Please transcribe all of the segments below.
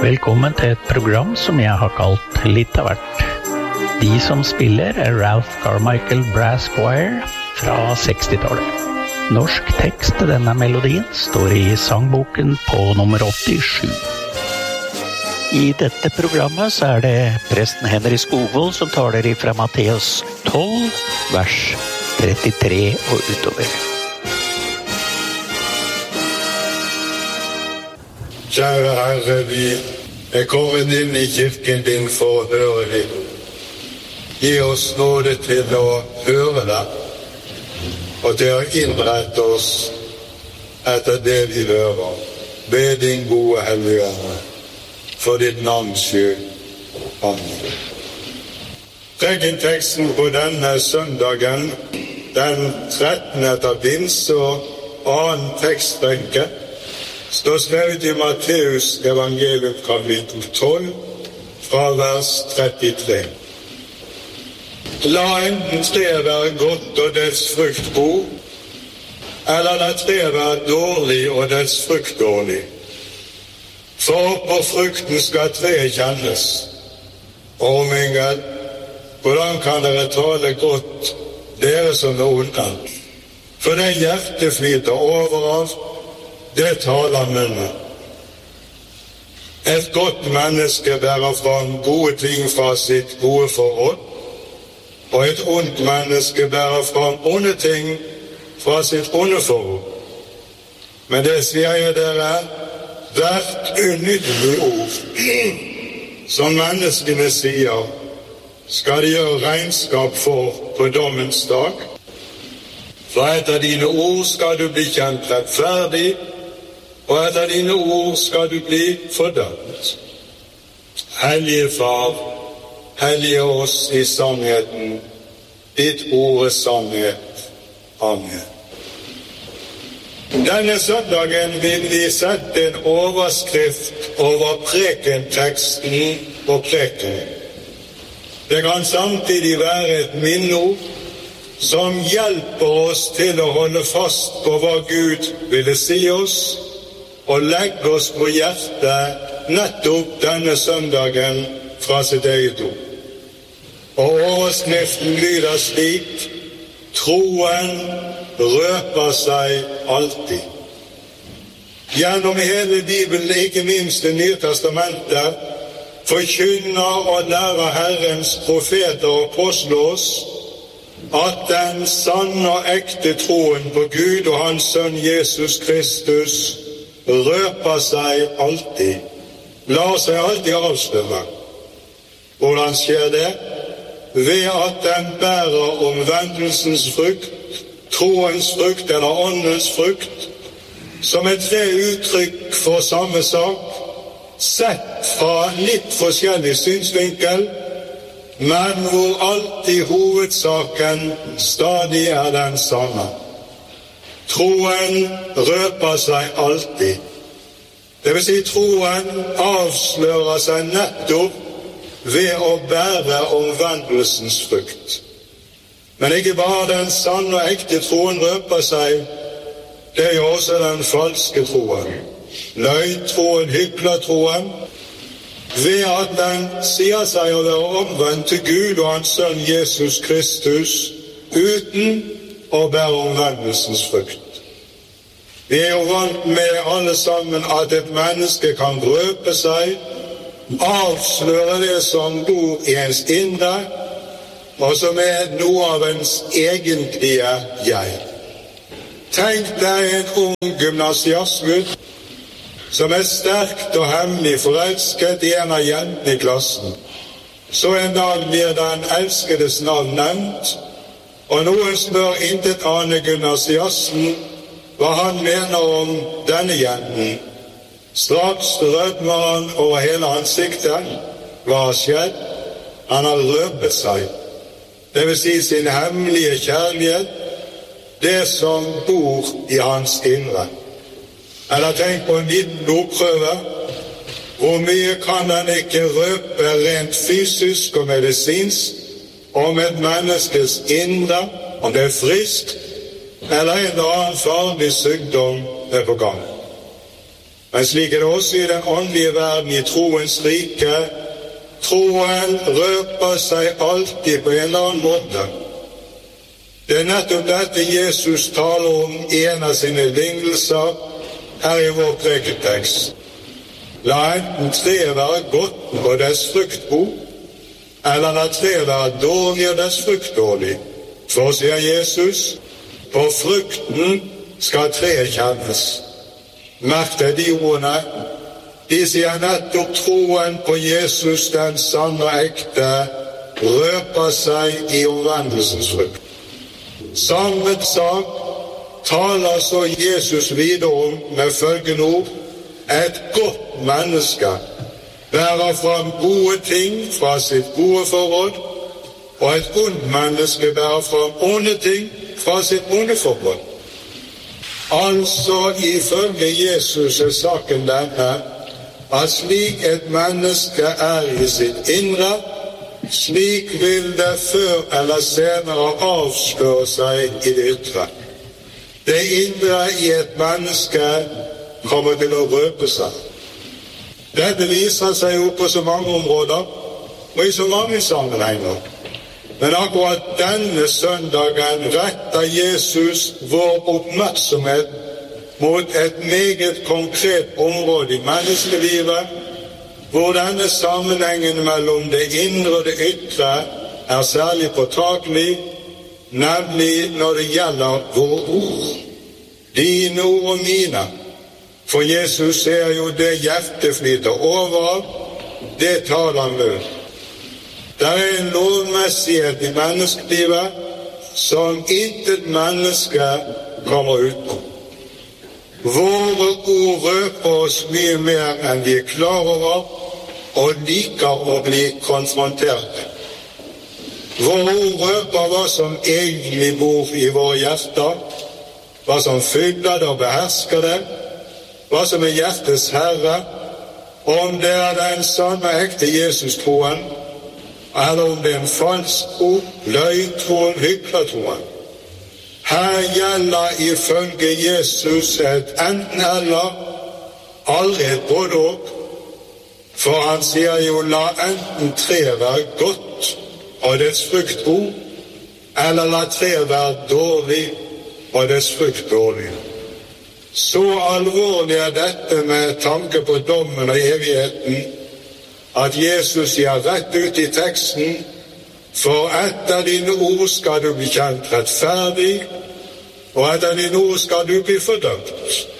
Velkommen til et program som jeg har kalt Litt av hvert. De som spiller Ralph Carmichael Brass Choir fra 60-tallet. Norsk tekst til denne melodien står i sangboken på nummer 87. I dette programmet så det presten Henry Skogvold som taler ifra Matteus 12, vers 33 og utover. Kjære Herre, vi kommet inn i kirken din for å høre deg. Gi oss nåde til å høre deg, og til å innrette oss etter det vi hører. Be din gode Hellige Ande, for ditt navns skyld. Amen. Prekenteksten på denne søndagen, den 13. etter pinse og annen tekstrekke, står skrevet i Matteus evangelium kapittel 12, fra vers 33. La enten treet være godt og dets frukt god, eller la treet være dårlig og dets frukt dårlig. For på frukten skal treet kjennes. Og min Gud, hvordan kan dere tale godt, dere som noen kan? For det hjertet flyter over av, det taler munnen. Et godt menneske bærer fram gode ting fra sitt gode forråd, og et ondt menneske bærer fram onde ting fra sitt onde forråd. Men det sier jeg dere, hvert unyttig ord som menneskene sier, skal de gjøre regnskap for på dommens dag. For etter dine ord skal du bli kjent rettferdig, og etter dine ord skal du bli fordømt. Hellige Far, hellige oss i sannheten, ditt ord sannhet. Amen. Denne søndagen vil vi sette en overskrift over prekenteksten og prekenen. Det kan samtidig være et minneord som hjelper oss til å holde fast på hva Gud ville si oss, og legge oss på hjertet nettopp denne søndagen fra sitt eget ord. Og overskriften lyder slik: troen røper seg alltid. Gjennom hele Bibelen, ikke minst Det nye testamentet, forkynner og lærer Herrens profeter og apostler oss at den sanne og ekte troen på Gud og Hans Sønn Jesus Kristus røper seg alltid, lar seg alltid avsløre. Hvordan skjer det? Ved at den bærer omvendelsens frukt, troens frukt eller åndens frukt, som er tre uttrykk for samme sak, sett fra litt forskjellig synsvinkel, men hvor alltid hovedsaken stadig er den samme. Troen røper seg alltid. Det vil si, troen avslører seg nettopp ved å bære omvendelsens frukt. Men ikke bare den sanne og ekte troen røper seg, det gjør også den falske troen. Løgntroen, hyklertroen, ved at den sier seg å være omvendt til Gud og Hans Sønn Jesus Kristus, uten å bære omvendelsens frukt. Vi er jo vant med alle sammen at et menneske kan røpe seg, avsløre det som bor i ens indre, og som er noe av ens egentlige jeg. Tenk deg en ung gymnasiastgutt som er sterkt og hemmelig forelsket i en av jentene i klassen. Så en dag blir den elskedes navn nevnt, og noen spør intet annet gymnasiasten hva han mener om denne jenten. Straks rødmer han over hele ansiktet. Hva har skjedd? Han har røpet seg. Det vil si sin hemmelige kjærlighet, det som bor i hans indre. Eller tenk på en liten blodprøve. Hvor mye kan han ikke røpe rent fysisk og medisinsk om et menneskes indre, om det er friskt, eller en eller annen farlig sykdom er på gang. Men slik det også i den åndelige verden i troens rike. Troen røper seg alltid på en eller annen måte. Det nettopp dette Jesus taler om i en av sine lignelser her i vår preketekst. La enten treet være godt og dess frukt god, eller la treet være dårlig og dess frukt dårlig. For, sier Jesus, på frukten skal treet kjennes. Merk deg de ordene. De sier nettopp troen på Jesus, den sanne og ekte, røper seg i omvendelsens frukt. Samme sak taler så Jesus videre om med følgende ord: et godt menneske bærer fram gode ting fra sitt gode forhold, og et ondt menneske bærer fram onde ting fra sitt onde forhold. Altså, ifølge Jesus er saken denne, at slik et menneske er i sitt indre, slik vil det før eller senere avsløre seg i det ytre. Det indre i et menneske kommer til å røpe seg. Dette viser seg jo på så mange områder og i så mange sammenhenger. Men akkurat denne søndagen retter Jesus vår oppmerksomhet mot et meget konkret område i menneskelivet, hvor denne sammenhengen mellom det indre og det ytre er særlig påtakelig, nemlig når det gjelder våre ord, dine ord og mine. For Jesus ser jo det hjertet flyter over, det taler han med. Det er en lovmessighet i menneskelivet som intet menneske kommer utenom. Våre ord røper oss mye mer enn vi er klar over, og liker å bli konfrontert. Våre ord røper hva som egentlig bor i våre hjerter, hva som fyller det og behersker det, hva som er hjertets herre, om det er den samme ekte Jesus-troen, eller om det er en falsk tro, løgntroen, hyklertroen. Her gjelder ifølge Jesus et enten-eller, aldri et både-og, for han sier jo la enten treet være godt og dets frukt god, eller la treet være dårlig og dets frukt dårlig. Så alvorlig er dette med tanke på dommen og evigheten, at Jesus sier rett ut i teksten: for etter dine ord skal du bli kjent rettferdig, og etter dine ord skal du bli fordømt.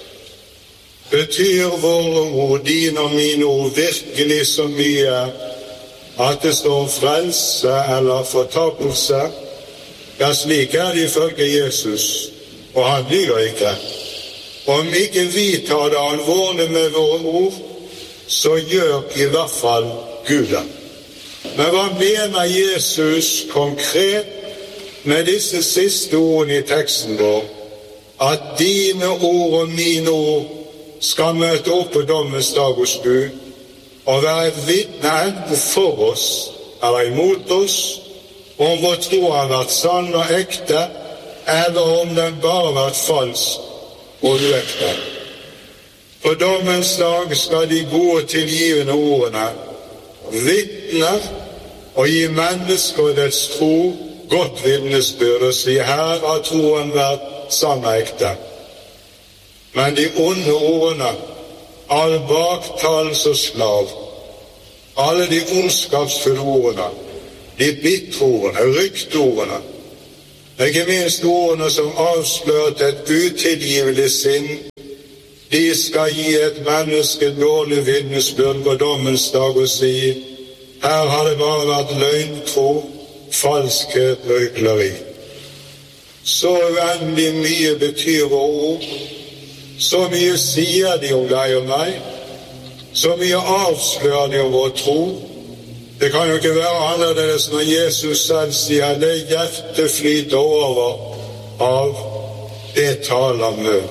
Betyr våre ord, dine og mine ord, virkelig så mye at det står frelse eller fortapelse? Ja, slik er det ifølge Jesus, og han lyver ikke. Om ikke vi tar det alvorlig med våre ord, så gjør i hvert fall Gud det. Men hva mener Jesus konkret med disse siste ordene i teksten vår? At dine ord og mine ord skal møte opp på dommens dag hos Gud og være et vitne enten for oss eller imot oss, om vår tro har vært sann og ekte, eller om den bare har vært falsk og uekte. På dommens dag skal de gode tilgivende ordene vitne og gi mennesker og dets tro godt vitnesbyrd og si: her har troen vært sann og ekte. Men de onde ordene, all baktalelse og slav, alle de ondskapsfulle ordene, de bitre ordene, rykteordene, ikke minst ordene som avsløret et utilgivelig sinn, de skal gi et menneske dårlig vitnesbyrd på dommens dag og si: her har det bare vært løgntro, falskhet og hykleri. Så uendelig mye betyr våre ord, så mye sier de om deg og meg, så mye avslører de om vår tro. Det kan jo ikke være annerledes når Jesus selv sier det hjertet flyter over av, det taler med.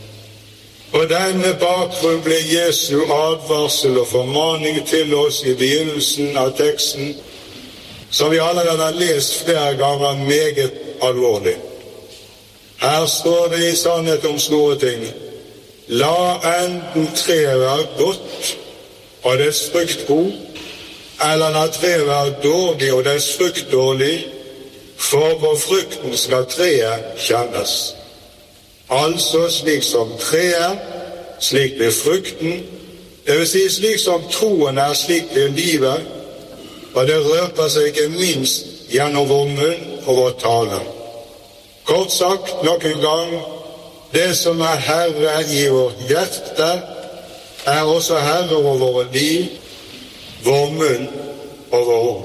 På denne bakgrunn ble Jesu advarsel og formaning til oss i begynnelsen av teksten, som vi allerede har lest flere ganger, meget alvorlig. Her står det i sannhet om store ting: La enten treet være godt og dets frukt god, eller la treet være dårlig og dets frukt dårlig, for på frukten skal treet kjennes. Altså slik som treet, slik blir frukten, det vil si slik som troen er, slik blir livet, og det røper seg ikke minst gjennom vår munn og vår tale. Kort sagt, nok en gang, det som er Herre i vårt hjerte, er også Herre over våre liv, vår munn og vår ord.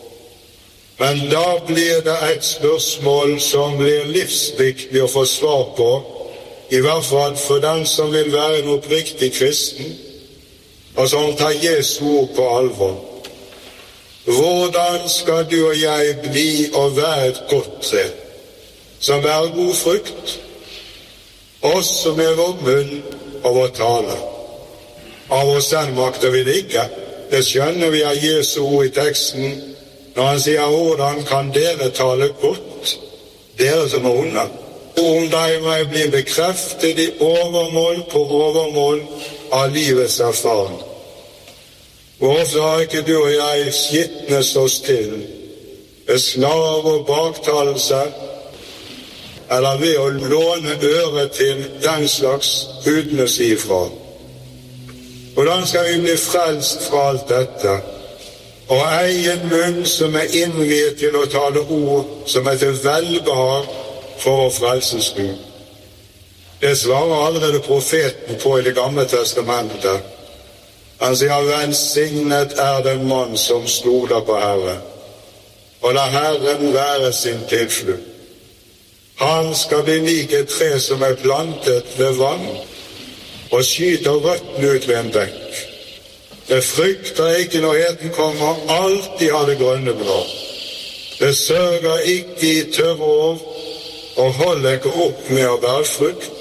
Men da blir det et spørsmål som blir livsviktig å få svar på, i hvert fall for den som vil være en oppriktig kristen, og som tar Jesu ord på alvor. Hvordan skal du og jeg bli og være et godt tre, som bærer god frukt, også med vår munn og vår tale? Av oss selv makter vi det ikke. Det skjønner vi av Jesu ord i teksten, når han sier, hvordan kan dere tale godt, dere som er onde? Om deg må jeg bli bekreftet i overmål på overmål av livets erfaring. Hvorfor har ikke du og jeg skitnes oss til ved slave og baktalelse, eller ved å låne øre til den slags uten å si ifra? Hvordan skal vi bli frelst fra alt dette, og eie en munn som er innviet til å tale ord som er til velbehag for vår frelses Gud? Det svarer allerede profeten på i Det gamle testamentet. Han sier, velsignet er den mann som stoler på Herren, og la Herren være sin tilflukt. Han skal bli lik et tre som er plantet ved vann, og skyter røttene ut ved en bekk. Det frykter ikke når heten kommer, alltid har det grønne blad. Det sørger ikke i tørre år, og holder ikke opp med å bære frukt.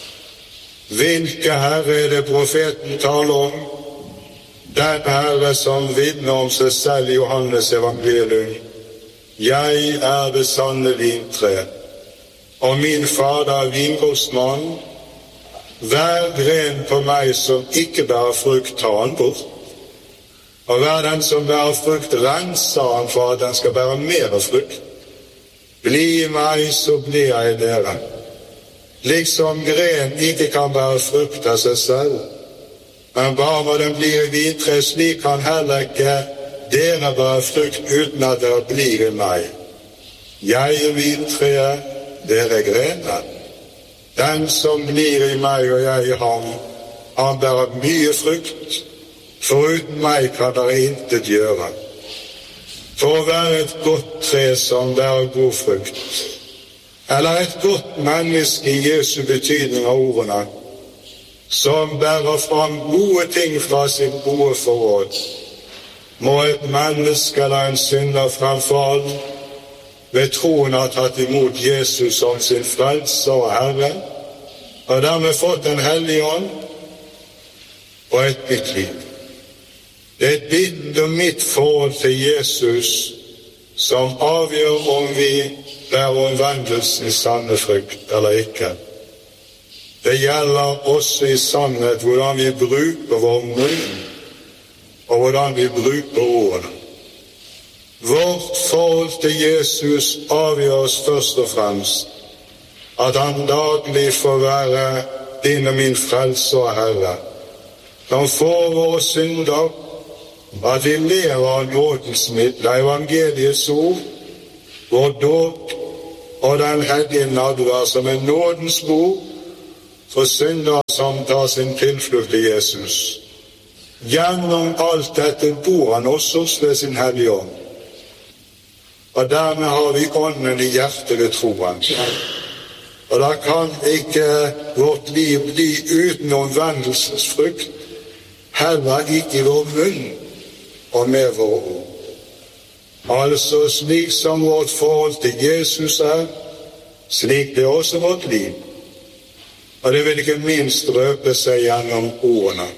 Hvilke Herre er det profeten taler om? Den Herre som vitner om seg selv i Johannes evangelium. Jeg er det sanne vintre, og min Fader er vingårdsmann. Hver gren på meg som ikke bærer frukt, tar han bort. Og hver den som bærer frukt, renser han for at den skal bære mer frukt. Bli i meg, så blir jeg i dere. Liksom gren ikke kan bære frukt av seg selv, men bare når den blir i vintre, slik kan heller ikke dere bære frukt uten at dere blir i meg. Jeg er vintreet, dere er grenen. Den som blir i meg og jeg i ham, han bærer mye frukt. Foruten meg kan dere intet gjøre. For å være et godt tre som bærer god frukt, eller et godt menneske i Jesu betydning av ordene, som bærer fram gode ting fra sitt gode forråd, må et menneske eller en synder fremfor alt ved troen har tatt imot Jesus som sin frelser og Herre, og dermed fått Den hellige ånd og et nytt liv. Det er ditt og mitt forhold til Jesus som avgjør om vi bærer omvendelsen i sanne frukt eller ikke. Det gjelder også i sannhet hvordan vi bruker vår munn, og hvordan vi bruker ordene. Vårt forhold til Jesus avgjøres først og fremst at han daglig får være din og min frelser og Herre. Han får våre synder, at vi lever av nådens midler, evangeliets ord, vår dåp og den hellige nadvær som er nådens bord for syndere som tar sin tilflukt til Jesus. Gjennom alt dette bor han også ved sin hellige ånd. Og dermed har vi ånden i hjertet ved troen. Og da kan ikke vårt liv bli uten omvendelsens frukt, heller ikke i vår munn og med vår ord. Altså slik som vårt forhold til Jesus er, slik det er også vårt liv. Og det vil ikke minst røpe seg gjennom ordene.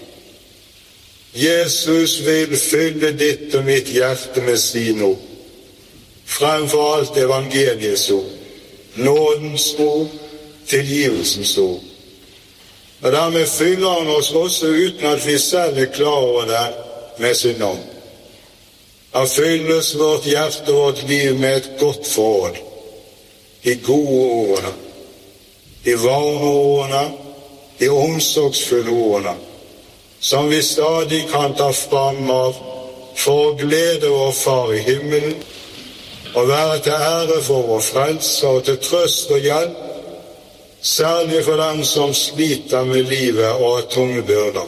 Jesus vil fylle ditt og mitt hjerte med sine ord. Fremfor alt evangeliets ord, nådens ord, tilgivelsens ord. Og dermed fyller han oss også uten at vi selv er klar over det med sin ånd. Da fylles vårt hjerte og vårt liv med et godt forhold. De gode ordene, de varme ordene, de omsorgsfulle ordene, som vi stadig kan ta fram av for å glede vår Far i himmelen, og være til ære for vår frelse og til trøst og hjelp, særlig for dem som sliter med livet og har tunge byrder.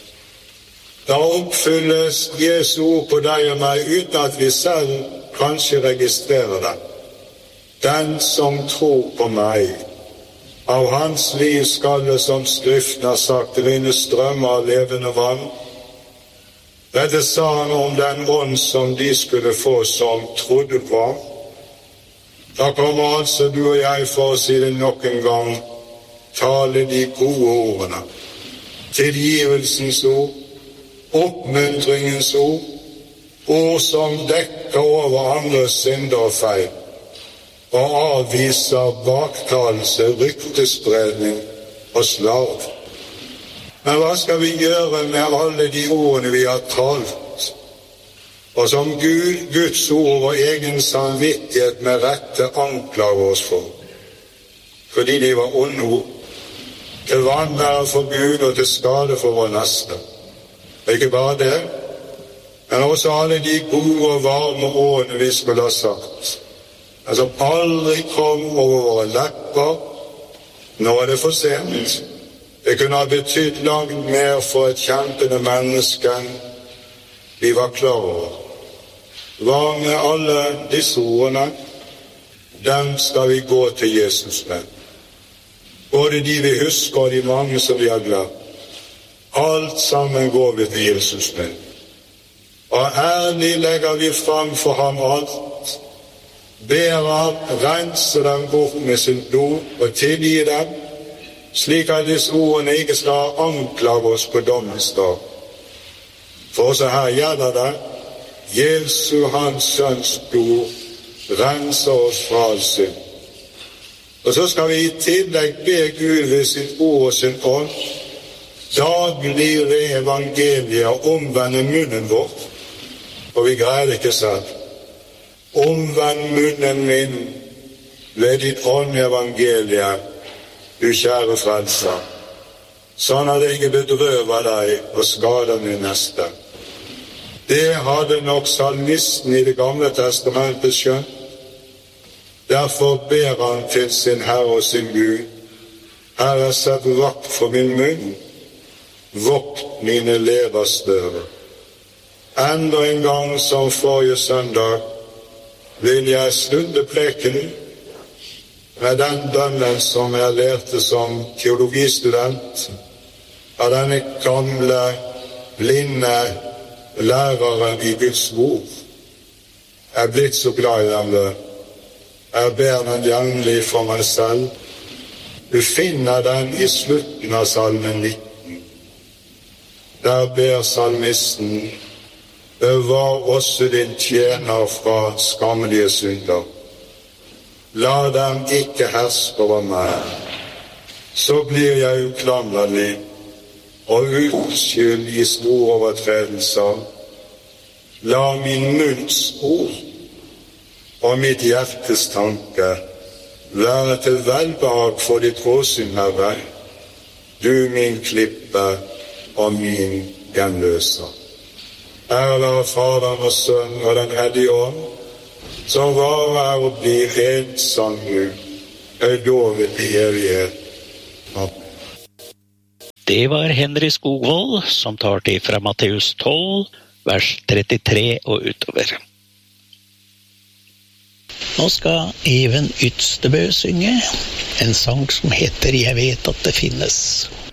Da oppfylles Jesu ord på deg og meg uten at vi selv kanskje registrerer det. Den som tror på meg, av hans liv skal det, som Skriften har sagt, renne strømmer av levende vann. Dette sa han om den ånd som de skulle få som trodde på ham. Da kommer altså du og jeg, for å si det nok en gang, tale de gode ordene, tilgivelsens ord, oppmuntringens ord, ord som dekker over andres synder og feil, og avviser baktalelse, ryktespredning og slag. Men hva skal vi gjøre med alle de ordene vi har talt, og som Guds ord og egen samvittighet med rette anklager oss for, fordi de var onde ord, til vanære for Gud og til skade for vår neste. Og ikke bare det, men også alle de gode og varme ordene vi skulle ha sagt, som aldri kom over våre lepper. Nå er det for sent. Det kunne ha betydd langt mer for et kjempende menneske enn vi var klar over. Hva med alle disse ordene? Dem skal vi gå til Jesus med. Både de vi husker og de mange som vi har glemt. Alt sammen går vi til Jesus med. Og ærlig legger vi frem for ham alt. Ber ham rense dem bort med sin blod og tilgi dem, slik at disse ordene ikke skal anklage oss på dommens dag. For også her gjelder det, Jesu, hans sønns blod, renser oss fra all synd. Og så skal vi i tillegg be Gud ved sitt ord og sin ånd, daglig ved evangeliet omvende munnen vår, og vi greier det ikke selv. Omvend munnen min ved ditt ånd evangeliet, du kjære frelser, sånn at jeg ikke bedrøver deg og skader min neste. Det hadde nok salmisten i Det gamle testamentet skjønt. Derfor ber han til sin Herre og sin Gud, Herre, sett vakt for min munn, vokt mine levers dører. Enda en gang som forrige søndag vil jeg slutte prekenen med den bønnen som jeg lærte som teologistudent av denne gamle, blinde læreren i Guds ord. Jeg er blitt så glad i den bønnen. Jeg ber den jevnlig for meg selv. Du finner den i slutten av salmen 19. Der ber salmisten, bevar også din tjener fra skammelige synder. La dem ikke herske over meg. Så blir jeg uklanderlig og uskyld i store overtredelser. La min munns ord og mitt hjertes tanke være til velbehag for ditt åsyn, Herre, du min klippe og min gjenløser. Ære være Faderen og Sønnen og Den hellige ånd, som varer og blir helt sann Gud, høylovet i evighet. Det var Henry Skogvold som tar til fra Matteus 12, vers 33 og utover. Nå skal Even Ydstebø synge en sang som heter «Jeg vet at det finnes».